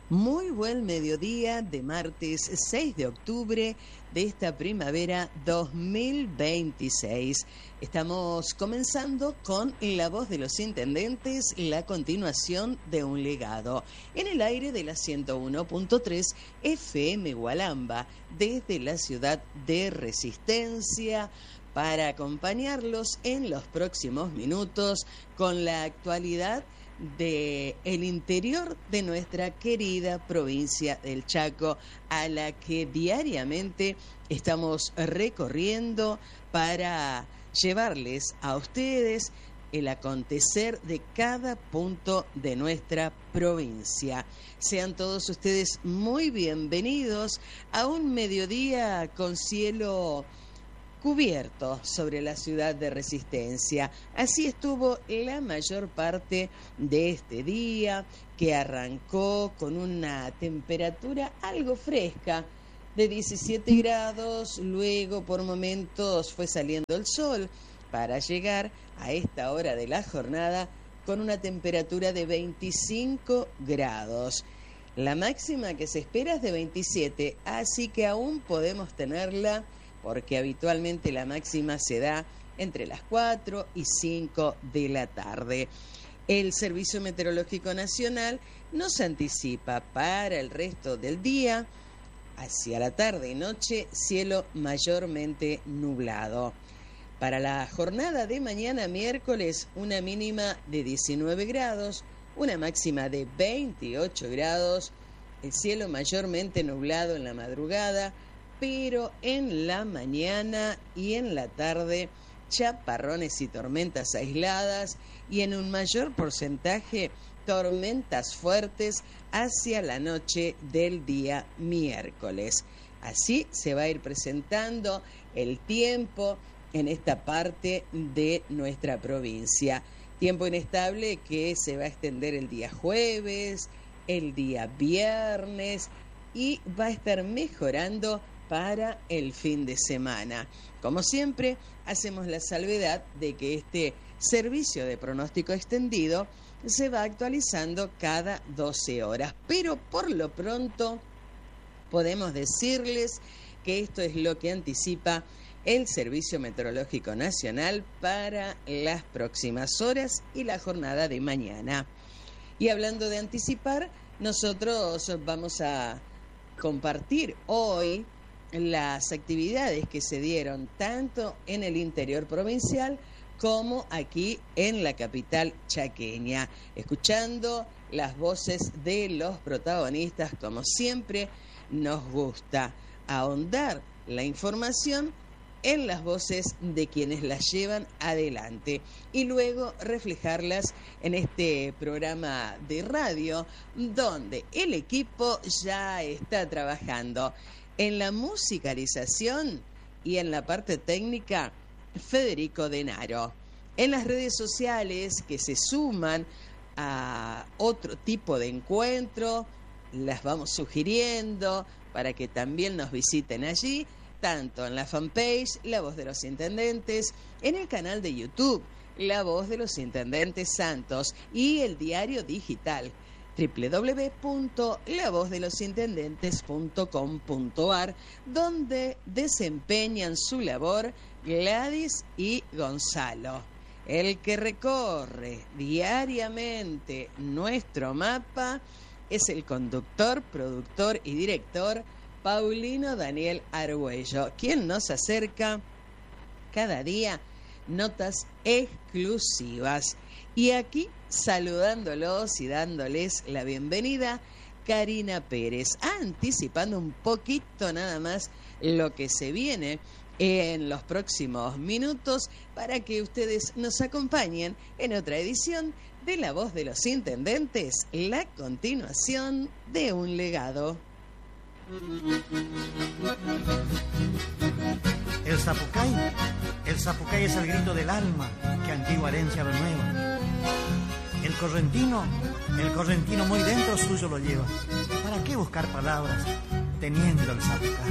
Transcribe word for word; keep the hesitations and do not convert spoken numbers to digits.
Muy buen mediodía de martes seis de octubre de esta primavera dos mil veintiséis. Estamos comenzando con La Voz de los Intendentes, la continuación de un legado. En el aire de la ciento uno punto tres F M Gualamba, desde la ciudad de Resistencia, para acompañarlos en los próximos minutos con la actualidad de el interior de nuestra querida provincia del Chaco, a la que diariamente estamos recorriendo para llevarles a ustedes el acontecer de cada punto de nuestra provincia. Sean todos ustedes muy bienvenidos a un mediodía con cielo cubierto sobre la ciudad de Resistencia. Así estuvo la mayor parte de este día, que arrancó con una temperatura algo fresca de diecisiete grados, luego por momentos fue saliendo el sol para llegar a esta hora de la jornada con una temperatura de veinticinco grados. La máxima que se espera es de veintisiete, así que aún podemos tenerla, porque habitualmente la máxima se da entre las cuatro y cinco de la tarde. El Servicio Meteorológico Nacional nos anticipa para el resto del día, hacia la tarde y noche, cielo mayormente nublado. Para la jornada de mañana miércoles, una mínima de diecinueve grados, una máxima de veintiocho grados, el cielo mayormente nublado en la madrugada, pero en la mañana y en la tarde chaparrones y tormentas aisladas, y en un mayor porcentaje tormentas fuertes hacia la noche del día miércoles. Así se va a ir presentando el tiempo en esta parte de nuestra provincia. Tiempo inestable que se va a extender el día jueves, el día viernes, y va a estar mejorando para el fin de semana. Como siempre, hacemos la salvedad de que este servicio de pronóstico extendido se va actualizando cada doce horas, pero por lo pronto podemos decirles que esto es lo que anticipa el Servicio Meteorológico Nacional para las próximas horas y la jornada de mañana. Y hablando de anticipar, nosotros vamos a compartir hoy las actividades que se dieron tanto en el interior provincial como aquí en la capital chaqueña, escuchando las voces de los protagonistas. Como siempre, nos gusta ahondar la información en las voces de quienes las llevan adelante y luego reflejarlas en este programa de radio, donde el equipo ya está trabajando. En la musicalización y en la parte técnica, Federico Denaro. En las redes sociales que se suman a otro tipo de encuentro, las vamos sugiriendo para que también nos visiten allí, tanto en la fanpage La Voz de los Intendentes, en el canal de YouTube La Voz de los Intendentes Santos y el diario digital doble u doble u doble u punto la voz de los intendentes punto com punto a r, donde desempeñan su labor Gladys y Gonzalo. El que recorre diariamente nuestro mapa es el conductor, productor y director Paulino Daniel Argüello, quien nos acerca cada día notas exclusivas. Y aquí, saludándolos y dándoles la bienvenida, Karina Pérez, anticipando un poquito nada más lo que se viene en los próximos minutos para que ustedes nos acompañen en otra edición de La Voz de los Intendentes, la continuación de un legado. El zapucay, el zapucay es el grito del alma que antigua herencia renueva. El correntino, el correntino muy dentro suyo lo lleva. ¿Para qué buscar palabras teniendo el zapucay?